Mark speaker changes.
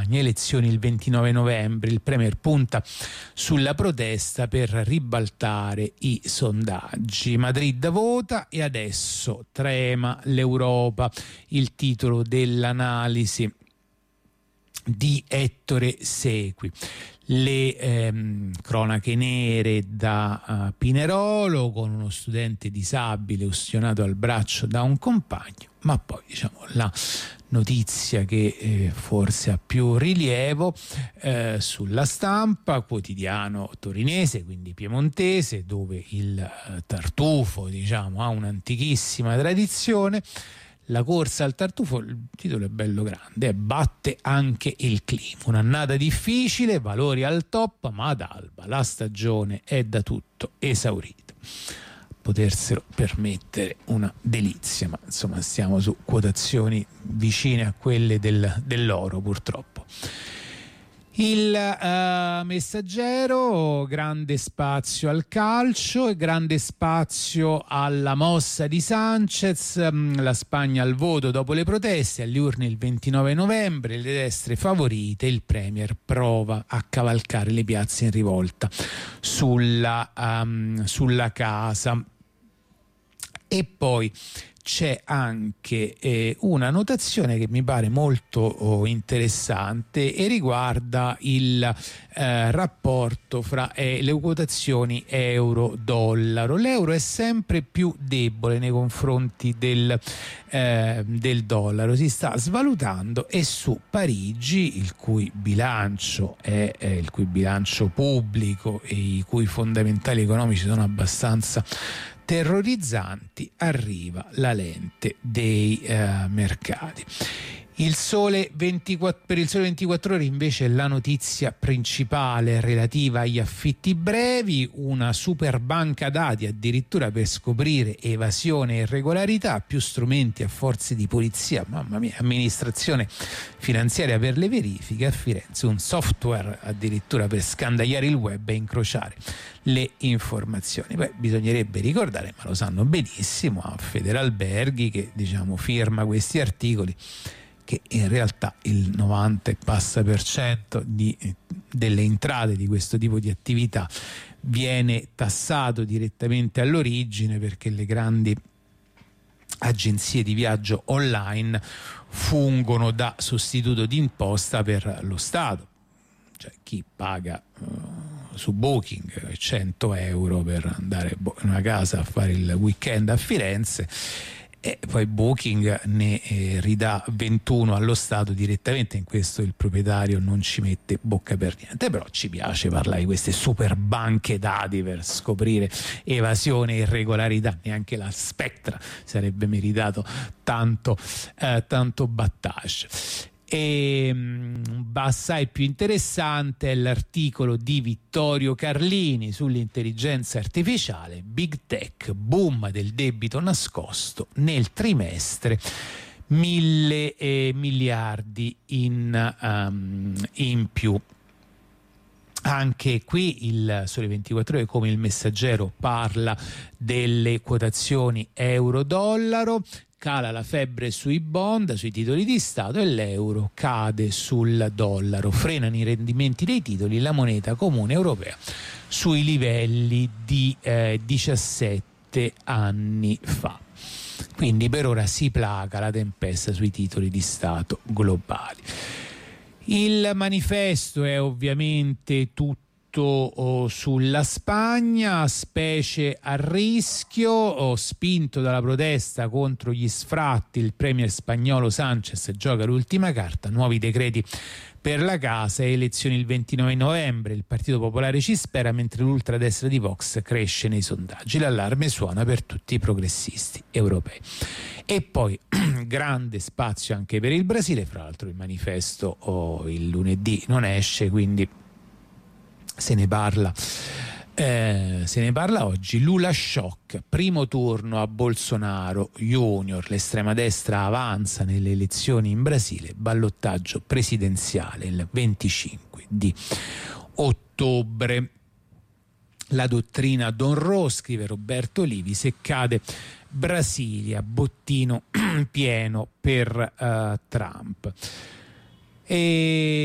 Speaker 1: Spagna, elezioni il 29 novembre, il premier punta sulla protesta per ribaltare i sondaggi. Madrid vota e adesso trema l'Europa, il titolo dell'analisi di Ettore Segui. Le cronache nere da Pinerolo, con uno studente disabile ustionato al braccio da un compagno, ma poi la notizia che forse ha più rilievo sulla Stampa, quotidiano torinese, quindi piemontese, dove il tartufo ha un'antichissima tradizione. La corsa al tartufo, il titolo è bello grande, batte anche il clima. Un'annata difficile, valori al top, ma ad alba la stagione è da tutto esaurita. Poterselo permettere una delizia, ma insomma stiamo su quotazioni vicine a quelle dell'oro, purtroppo. Il Messaggero, grande spazio al calcio e grande spazio alla mossa di Sanchez. La Spagna al voto dopo le proteste, alle urne il 29 novembre, le destre favorite, il Premier prova a cavalcare le piazze in rivolta sulla casa. E poi c'è anche una notazione che mi pare molto interessante e riguarda il rapporto fra le quotazioni euro-dollaro. L'euro è sempre più debole nei confronti del dollaro, si sta svalutando, e su Parigi, il cui bilancio pubblico e i cui fondamentali economici sono abbastanza terrorizzanti, arriva la lente dei mercati. Per il Sole 24 Ore invece la notizia principale relativa agli affitti brevi, una super banca dati addirittura per scoprire evasione e irregolarità, più strumenti a forze di polizia, mamma mia, amministrazione finanziaria per le verifiche, a Firenze un software addirittura per scandagliare il web e incrociare le informazioni. Poi bisognerebbe ricordare, ma lo sanno benissimo, a Federalberghi, che firma questi articoli, che in realtà il 90 e passa per cento delle entrate di questo tipo di attività viene tassato direttamente all'origine, perché le grandi agenzie di viaggio online fungono da sostituto d'imposta per lo Stato. Cioè, chi paga su Booking 100 euro per andare in una casa a fare il weekend a Firenze, e poi Booking ne ridà 21 allo Stato direttamente. In questo il proprietario non ci mette bocca per niente, però ci piace parlare di queste super banche dati per scoprire evasione e irregolarità. Neanche la Spectra sarebbe meritato tanto battage. E assai più interessante è l'articolo di Vittorio Carlini sull'intelligenza artificiale. Big Tech, boom del debito nascosto nel trimestre, 1.000 miliardi in più. Anche qui il Sole 24 Ore, come il Messaggero, parla delle quotazioni euro-dollaro. Cala la febbre sui bond, sui titoli di Stato, e l'euro cade sul dollaro. Frenano i rendimenti dei titoli, la moneta comune europea sui livelli di 17 anni fa. Quindi per ora si placa la tempesta sui titoli di Stato globali. Il Manifesto è ovviamente tutto sulla Spagna, specie a rischio, spinto dalla protesta contro gli sfratti. Il premier spagnolo Sanchez gioca l'ultima carta, nuovi decreti per la casa, elezioni il 29 novembre, il Partito Popolare ci spera, mentre l'ultradestra di Vox cresce nei sondaggi. L'allarme suona per tutti i progressisti europei. E poi grande spazio anche per il Brasile. Fra l'altro il Manifesto il lunedì non esce, quindi se ne parla oggi. Lula shock, primo turno a Bolsonaro Junior, l'estrema destra avanza nelle elezioni in Brasile, ballottaggio presidenziale il 25 di ottobre. La dottrina Donrò, scrive Roberto Livi, se cade Brasilia, bottino pieno per Trump.